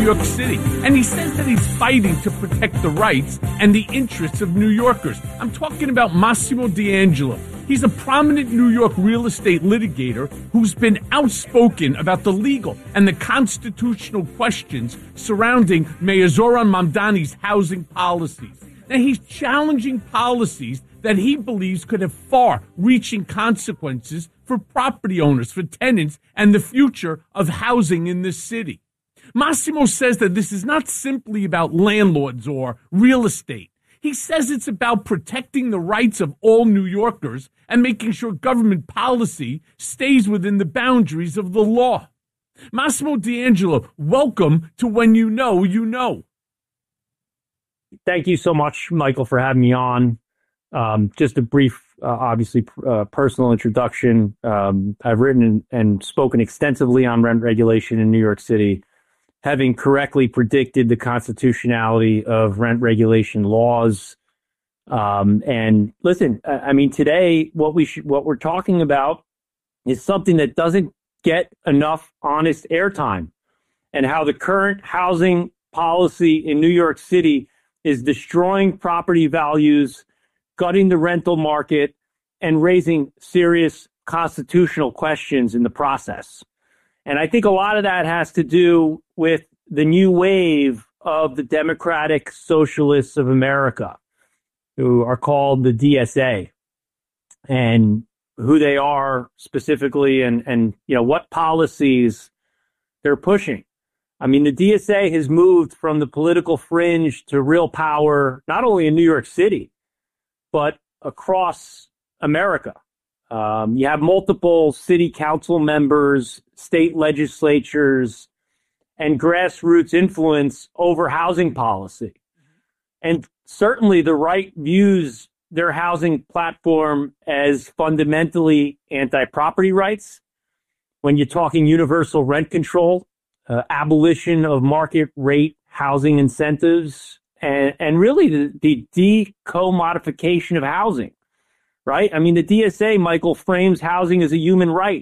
York City. And he says that he's fighting to protect the rights and the interests of New Yorkers. I'm talking about Massimo D'Angelo. He's a prominent New York real estate litigator who's been outspoken about the legal and the constitutional questions surrounding Mayor Zoran Mamdani's housing policies. Now, he's challenging policies that he believes could have far-reaching consequences for property owners, for tenants, and the future of housing in this city. Massimo says that this is not simply about landlords or real estate. He says it's about protecting the rights of all New Yorkers and making sure government policy stays within the boundaries of the law. Massimo D'Angelo, welcome to When You Know, You Know. Thank you so much, Michael, for having me on. Just a brief, personal introduction. I've written and spoken extensively on rent regulation in New York City, having correctly predicted the constitutionality of rent regulation laws. And listen, I mean, today what we're talking about is something that doesn't get enough honest airtime, and how the current housing policy in New York City is destroying property values, gutting the rental market, and raising serious constitutional questions in the process. And I think a lot of that has to do with the new wave of the Democratic Socialists of America, who are called the DSA, and who they are specifically, and what policies they're pushing. I mean, the DSA has moved from the political fringe to real power, not only in New York City, but across America. You have multiple city council members, state legislatures, and grassroots influence over housing policy. And certainly the right views their housing platform as fundamentally anti-property rights. When you're talking universal rent control, abolition of market rate housing incentives, and really the decommodification of housing, right? I mean, the DSA, Michael, frames housing as a human right,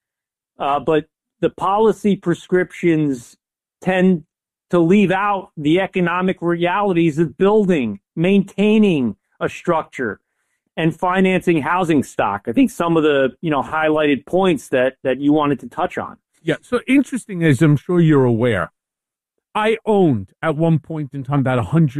but the policy prescriptions tend to leave out the economic realities of building, maintaining a structure, and financing housing stock. I think some of the highlighted points that you wanted to touch on. Yeah, so interesting, as I'm sure you're aware, I owned at one point in time about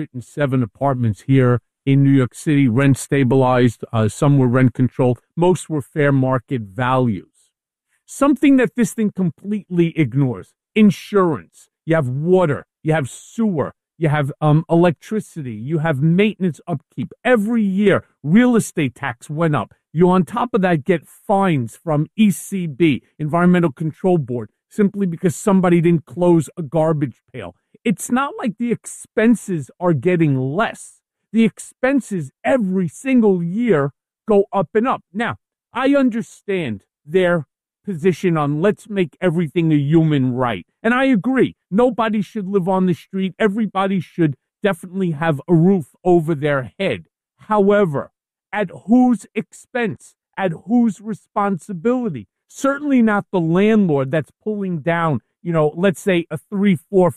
107 apartments here in New York City, rent stabilized, some were rent controlled, most were fair market values. Something that this thing completely ignores: insurance, you have water, you have sewer, you have electricity, you have maintenance upkeep. Every year, real estate tax went up. You, on top of that, get fines from ECB, Environmental Control Board, simply because somebody didn't close a garbage pail. It's not like the expenses are getting less. The expenses every single year go up and up. Now, I understand their position on let's make everything a human right. And I agree. Nobody should live on the street. Everybody should definitely have a roof over their head. However, at whose expense? At whose responsibility? Certainly not the landlord that's pulling down, let's say a 3, 4,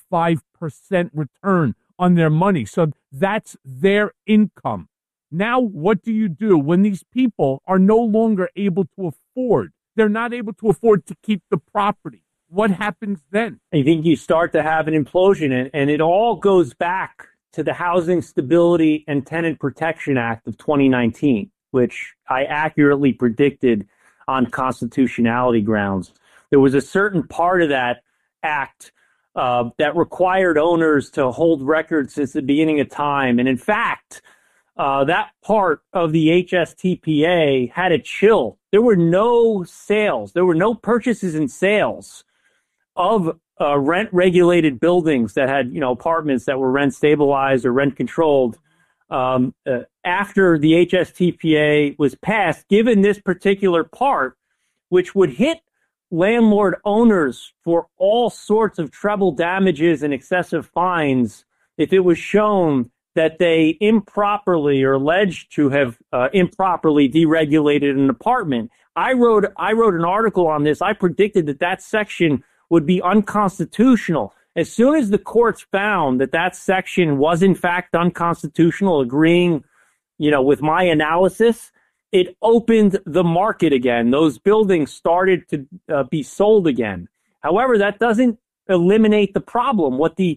5% return on their money. So that's their income. Now, what do you do when these people are no longer able to afford? They're not able to afford to keep the property. What happens then? I think you start to have an implosion, and it all goes back to the Housing Stability and Tenant Protection Act of 2019, which I accurately predicted on constitutionality grounds. There was a certain part of that act that required owners to hold records since the beginning of time. And in fact, that part of the HSTPA had a chill. There were no sales. There were no purchases and sales of rent-regulated buildings that had, apartments that were rent stabilized or rent controlled. After the HSTPA was passed, given this particular part, which would hit landlord owners for all sorts of treble damages and excessive fines if it was shown that they improperly or alleged to have improperly deregulated an apartment. I wrote an article on this. I predicted that section would be unconstitutional As soon as the courts found that that section was in fact unconstitutional, agreeing, with my analysis, it opened the market again. Those buildings started to be sold again. However, that doesn't eliminate the problem. What the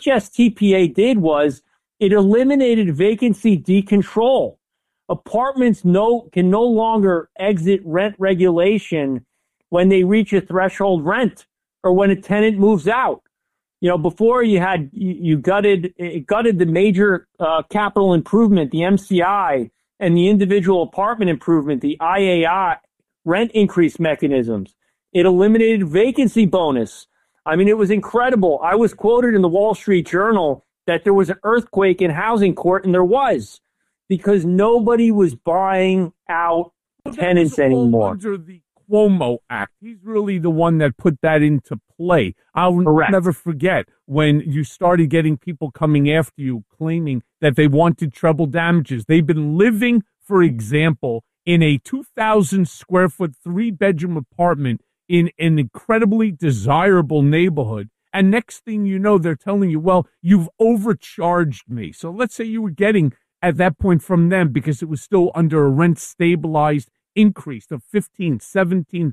HSTPA did was it eliminated vacancy decontrol. Apartments can no longer exit rent regulation when they reach a threshold rent or when a tenant moves out. Before you gutted the major capital improvement, the MCI, and the individual apartment improvement, the IAI, rent increase mechanisms. It eliminated vacancy bonus. I mean, it was incredible. I was quoted in the Wall Street Journal that there was an earthquake in housing court, and there was, because nobody was buying out tenants anymore. Under the Cuomo Act, he's really the one that put that into play. I'll never forget when you started getting people coming after you claiming that they wanted treble damages. They've been living, for example, in a 2,000 square foot, 3-bedroom apartment in an incredibly desirable neighborhood. And next thing you know, they're telling you, well, you've overcharged me. So let's say you were getting at that point from them, because it was still under a rent stabilized increase of $1,500,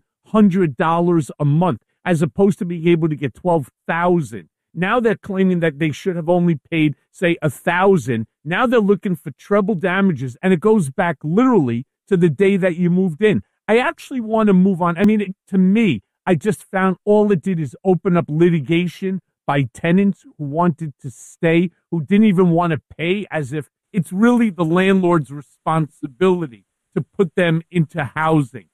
$1,700 a month, as opposed to being able to get $12,000. Now they're claiming that they should have only paid, say, $1,000. Now they're looking for treble damages, and it goes back literally to the day that you moved in. I actually want to move on. I mean, to me, I just found all it did is open up litigation by tenants who wanted to stay, who didn't even want to pay, as if it's really the landlord's responsibility to put them into housing.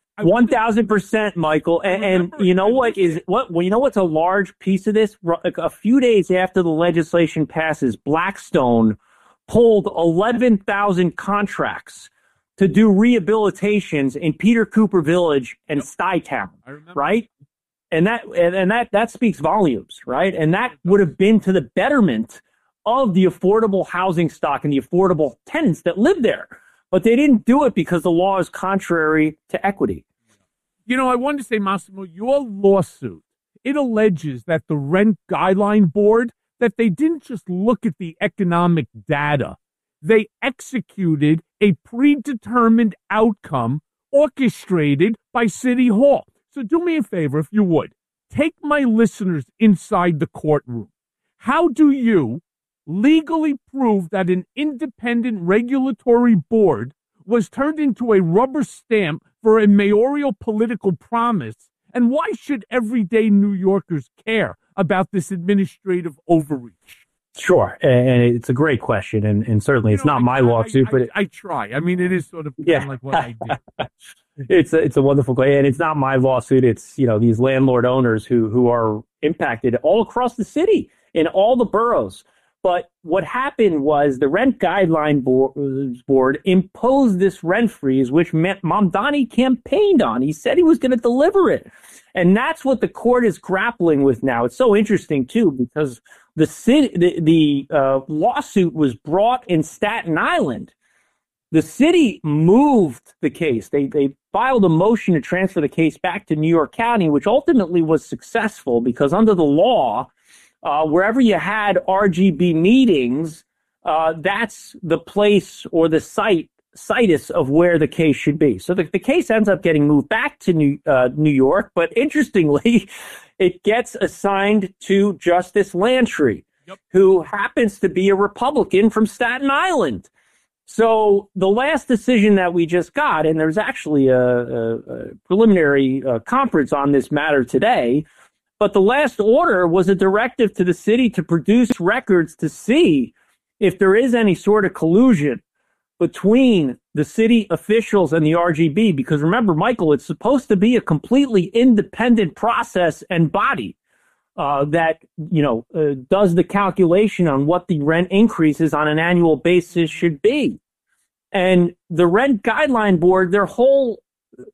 1,000%, Michael. And you know what's a large piece of this? A few days after the legislation passes, Blackstone pulled 11,000 contracts to do rehabilitations in Peter Cooper Village and Stuytown, right? And that speaks volumes, right? And that would have been to the betterment of the affordable housing stock and the affordable tenants that live there. But they didn't do it because the law is contrary to equity. I wanted to say, Massimo, your lawsuit, it alleges that the Rent Guideline Board, that they didn't just look at the economic data. They executed a predetermined outcome orchestrated by City Hall. So do me a favor, if you would. Take my listeners inside the courtroom. How do you legally prove that an independent regulatory board was turned into a rubber stamp for a mayoral political promise? And why should everyday New Yorkers care about this administrative overreach? Sure. And it's a great question. And certainly it's not my lawsuit, but I try. I mean, it is sort of like what I do. It's a wonderful question. And it's not my lawsuit. It's, these landlord owners who are impacted all across the city in all the boroughs. But what happened was the Rent Guideline Board imposed this rent freeze, which Mamdani campaigned on. He said he was going to deliver it. And that's what the court is grappling with now. It's so interesting, too, because the lawsuit was brought in Staten Island. The city moved the case. They filed a motion to transfer the case back to New York County, which ultimately was successful because under the law, wherever you had RGB meetings, that's the place or the situs of where the case should be. So the case ends up getting moved back to New York, but interestingly, it gets assigned to Justice Lantry, who happens to be a Republican from Staten Island. So the last decision that we just got, and there's actually a preliminary conference on this matter today, but the last order was a directive to the city to produce records to see if there is any sort of collusion between the city officials and the RGB. Because remember, Michael, it's supposed to be a completely independent process and body that, does the calculation on what the rent increases on an annual basis should be. And the Rent Guideline Board, their whole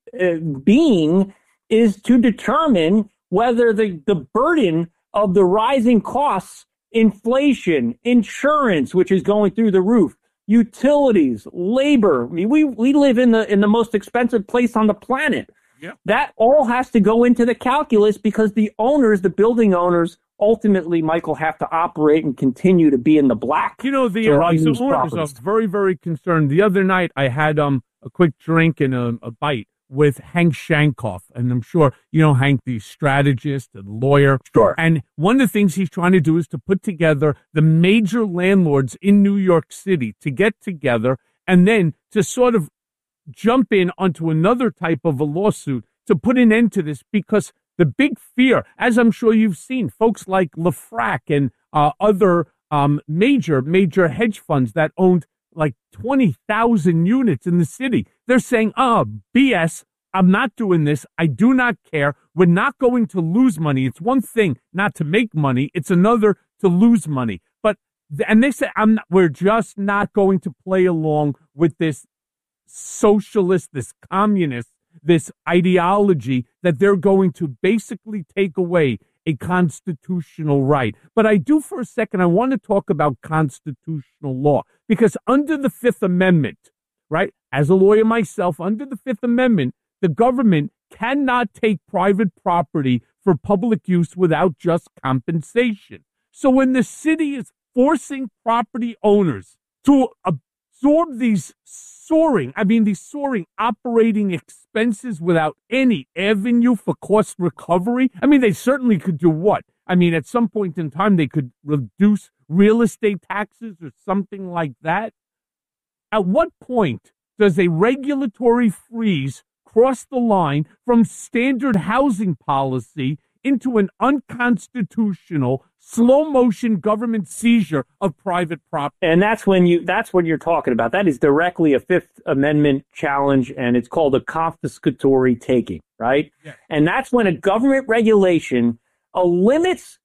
being is to determine whether the burden of the rising costs, inflation, insurance, which is going through the roof, utilities, labor. I mean, we live in the most expensive place on the planet. Yeah. That all has to go into the calculus because the building owners ultimately, Michael, have to operate and continue to be in the black. You know, the to run owners these are properties. very, very concerned. The other night, I had a quick drink and a bite with Hank Shankoff, and I'm sure you know Hank, the strategist and lawyer. Sure. And one of the things he's trying to do is to put together the major landlords in New York City to get together and then to sort of jump in onto another type of a lawsuit to put an end to this, because the big fear, as I'm sure you've seen, folks like LeFrak and other major hedge funds that owned like 20,000 units in the city, they're saying, BS, I'm not doing this. I do not care. We're not going to lose money. It's one thing not to make money. It's another to lose money. And they say, we're just not going to play along with this socialist, this communist, this ideology that they're going to basically take away a constitutional right. But I do for a second, I want to talk about constitutional law, because under the Fifth Amendment, right, as a lawyer myself, under the Fifth Amendment, the government cannot take private property for public use without just compensation. So when the city is forcing property owners to absorb these soaring operating expenses without any avenue for cost recovery. I mean, they certainly could do what? I mean, at some point in time, they could reduce real estate taxes or something like that. At what point does a regulatory freeze cross the line from standard housing policy into an unconstitutional, slow-motion government seizure of private property? And that's what you're talking about. That is directly a Fifth Amendment challenge, and it's called a confiscatory taking, right? Yeah. And that's when a government regulation eliminates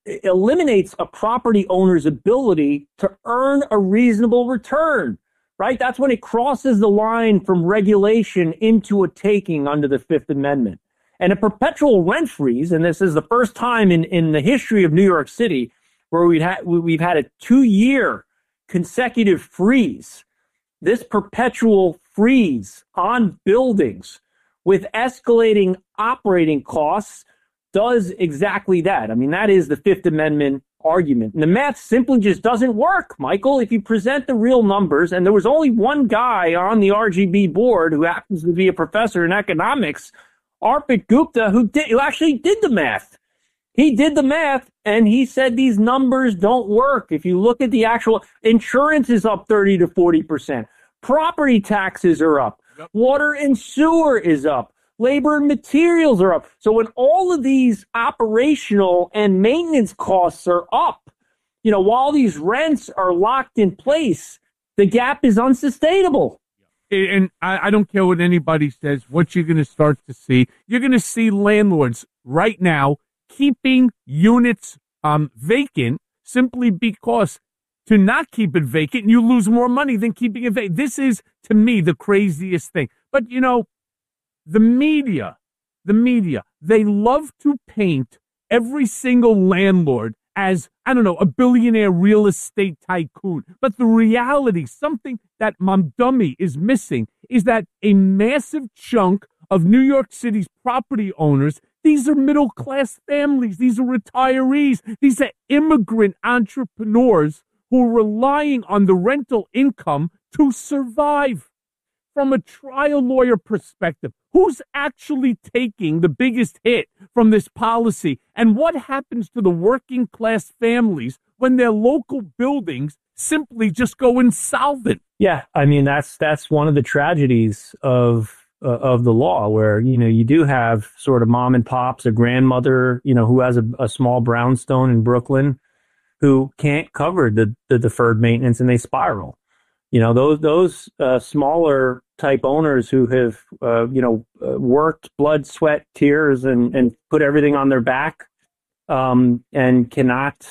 a property owner's ability to earn a reasonable return, right? That's when it crosses the line from regulation into a taking under the Fifth Amendment. And a perpetual rent freeze, and this is the first time in the history of New York City where we've had a 2-year consecutive freeze. This perpetual freeze on buildings with escalating operating costs does exactly that. I mean, that is the Fifth Amendment argument. And the math simply just doesn't work, Michael. If you present the real numbers, and there was only one guy on the RGB board who happens to be a professor in economics, Arpit Gupta, who actually did the math. He did the math, and he said these numbers don't work. If you look at the actual insurance is up 30 to 40%. Property taxes are up. Yep. Water and sewer is up. Labor and materials are up. So when all of these operational and maintenance costs are up, while these rents are locked in place, the gap is unsustainable. And I don't care what anybody says, what you're going to start to see. You're going to see landlords right now keeping units vacant simply because to not keep it vacant, you lose more money than keeping it vacant. This is, to me, the craziest thing. But, the media, they love to paint every single landlord as, I don't know, a billionaire real estate tycoon. But the reality, something that Mamdani is missing, is that a massive chunk of New York City's property owners, these are middle-class families, these are retirees, these are immigrant entrepreneurs who are relying on the rental income to survive. From a trial lawyer perspective, who's actually taking the biggest hit from this policy? And what happens to the working class families when their local buildings simply just go insolvent? Yeah, I mean, that's one of the tragedies of the law, where, you do have sort of mom and pops, a grandmother, who has a small brownstone in Brooklyn who can't cover the deferred maintenance, and they spiral. Those smaller type owners who have, worked blood, sweat, tears, and put everything on their back, and cannot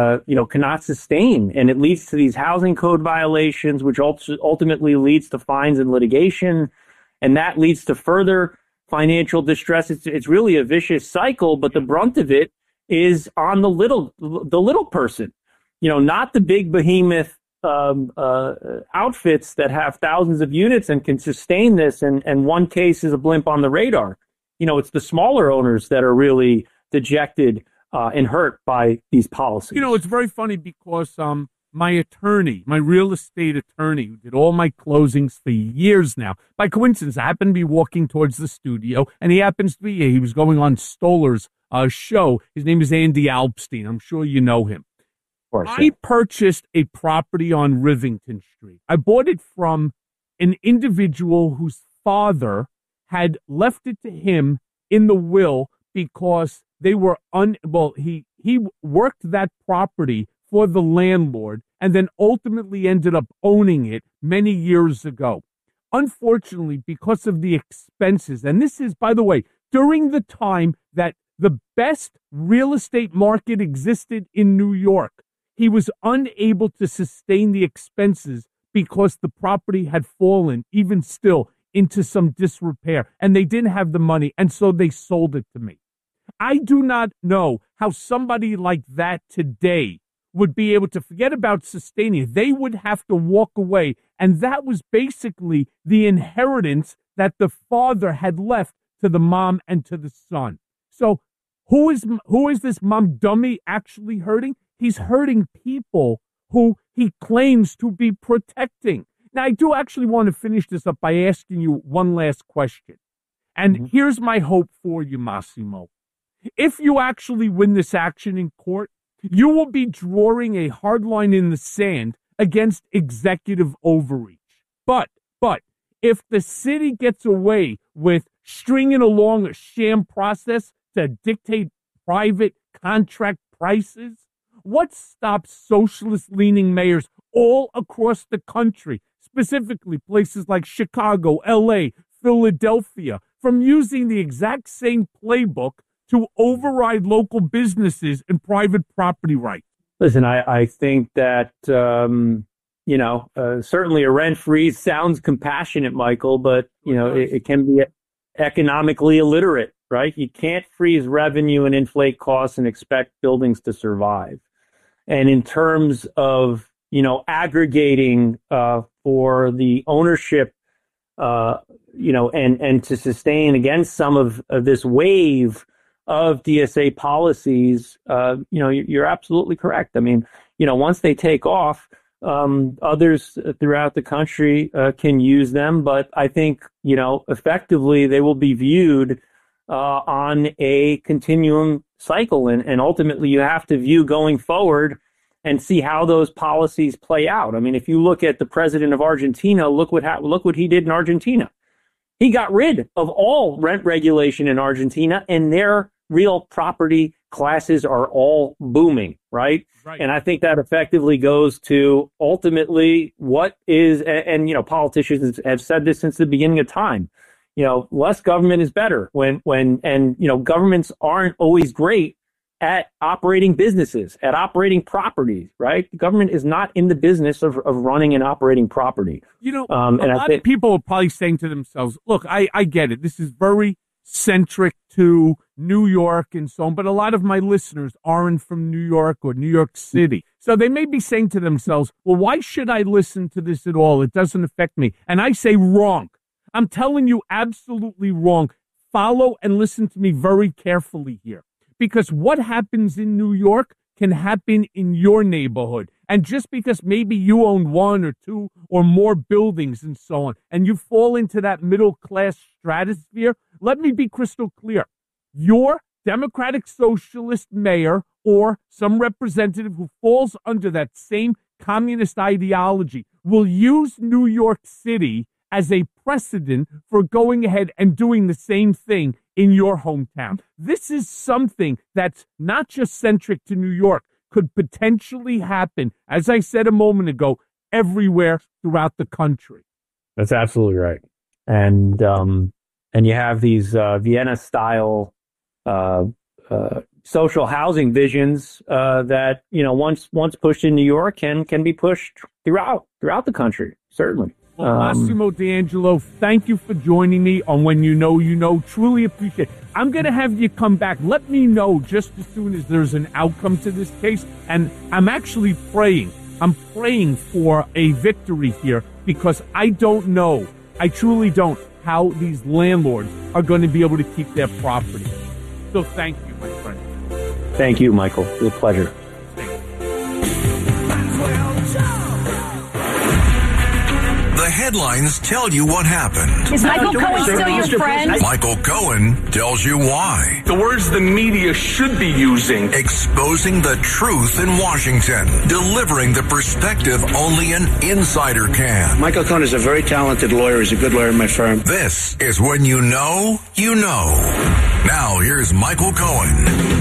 sustain. And it leads to these housing code violations, which ultimately leads to fines and litigation. And that leads to further financial distress. It's really a vicious cycle, but the brunt of it is on the little person, not the big behemoth outfits that have thousands of units and can sustain this, and one case is a blimp on the radar. It's the smaller owners that are really dejected and hurt by these policies. You know, it's very funny because my attorney, my real estate attorney, who did all my closings for years now, by coincidence, I happened to be walking towards the studio, and he happens to be here. He was going on Stoller's show. His name is Andy Alpstein. I'm sure you know him. Of course, I purchased a property on Rivington Street. I bought it from an individual whose father had left it to him in the will because they were he worked that property for the landlord and then ultimately ended up owning it many years ago. Unfortunately, because of the expenses, and this is, by the way, during the time that the best real estate market existed in New York, he was unable to sustain the expenses because the property had fallen, even still, into some disrepair, and they didn't have the money, and so they sold it to me. I do not know how somebody like that today would be able to forget about sustaining it. They would have to walk away, and that was basically the inheritance that the father had left to the mom and to the son. So who is this mom dummy actually hurting? He's hurting people who he claims to be protecting. Now, I do actually want to finish this up by asking you one last question. And here's my hope for you, Massimo. If you actually win this action in court, you will be drawing a hard line in the sand against executive overreach. But if the city gets away with stringing along a sham process to dictate private contract prices, what stops socialist-leaning mayors all across the country, specifically places like Chicago, L.A., Philadelphia, from using the exact same playbook to override local businesses and private property rights? Listen, I think that, certainly a rent freeze sounds compassionate, Michael, but, it can be economically illiterate, right? You can't freeze revenue and inflate costs and expect buildings to survive. And in terms of, aggregating for the ownership, and to sustain against some of this wave of DSA policies, you're absolutely correct. I mean, once they take off, others throughout the country can use them. But I think, effectively they will be viewed on a continuum cycle. And ultimately you have to view going forward and see how those policies play out. I mean, if you look at the president of Argentina, look what he did in Argentina. He got rid of all rent regulation in Argentina, and their real property classes are all booming, right? And I think that effectively goes to ultimately what is, and politicians have said this since the beginning of time, less government is better when governments aren't always great at operating businesses, at operating properties, right? The government is not in the business of running and operating property. A lot of people are probably saying to themselves, look, I get it. This is very centric to New York and so on, but a lot of my listeners aren't from New York or New York City. So they may be saying to themselves, well, why should I listen to this at all? It doesn't affect me. And I say wrong. I'm telling you absolutely wrong. Follow and listen to me very carefully here. Because what happens in New York can happen in your neighborhood. And just because maybe you own one or two or more buildings and so on, and you fall into that middle class stratosphere, let me be crystal clear. Your Democratic Socialist mayor or some representative who falls under that same communist ideology will use New York City as a precedent for going ahead and doing the same thing in your hometown. This is something that's not just centric to New York, could potentially happen, as I said a moment ago, everywhere throughout the country. That's absolutely right. And you have these Vienna-style social housing visions that once pushed in New York can be pushed throughout the country, certainly. Well, Massimo D'Angelo, thank you for joining me on When You Know You Know. Truly appreciate it. I'm going to have you come back. Let me know just as soon as there's an outcome to this case. And I'm actually praying. I'm praying for a victory here because I don't know. I truly don't how these landlords are going to be able to keep their property. So thank you, my friend. Thank you, Michael. It was a pleasure. The headlines tell you what happened. Is Michael Cohen still your friend? Michael Cohen tells you why. The words the media should be using. Exposing the truth in Washington. Delivering the perspective only an insider can. Michael Cohen is a very talented lawyer. He's a good lawyer in my firm. This is when you know, you know. Now here's Michael Cohen.